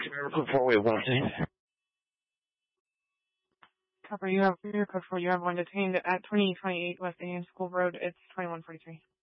Code 4, we have one detained. Copper, you have your code 4. You have one detained at 2028 West Indian School Road. It's 2143.